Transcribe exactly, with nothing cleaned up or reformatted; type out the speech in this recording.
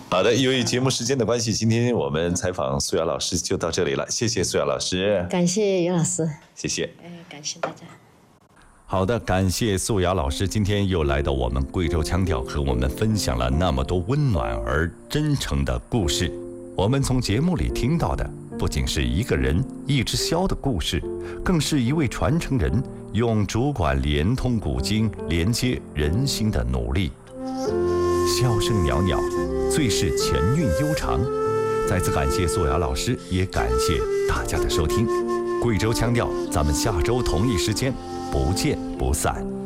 好的，由于节目时间的关系，今天我们采访素雅老师就到这里了，谢谢素雅老师， 感谢袁老师， 谢谢， 哎，感谢大家。 好的，感谢素雅老师今天又来到我们贵州腔调，和我们分享了那么多温暖而真诚的故事。我们从节目里听到的不仅是一个人一只箫的故事，更是一位传承人用竹管连通古今，连接人心的努力。箫声袅袅，最是前韵悠长。再次感谢素雅老师，也感谢大家的收听。贵州腔调，咱们下周同一时间不见不散。